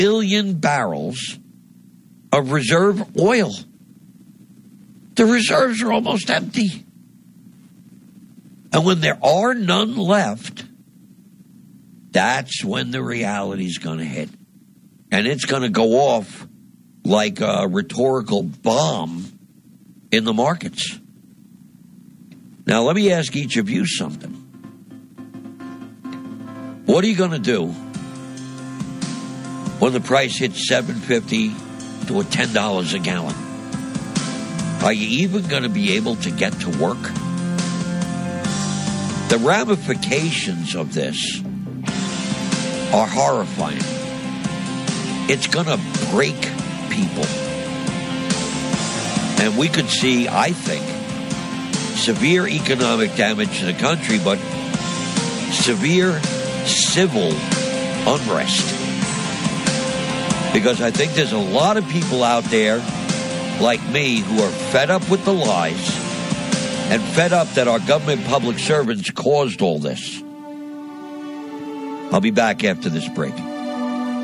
billion barrels of reserve oil. The reserves are almost empty. And when there are none left, that's when the reality is going to hit. And it's going to go off like a rhetorical bomb in the markets. Now, let me ask each of you something. What are you going to do when the price hits $7.50 to $10 a gallon? Are you even going to be able to get to work? The ramifications of this are horrifying. It's going to break people. And we could see, I think, severe economic damage to the country, but severe civil unrest. Because I think there's a lot of people out there like me who are fed up with the lies and fed up that our government public servants caused all this. I'll be back after this break.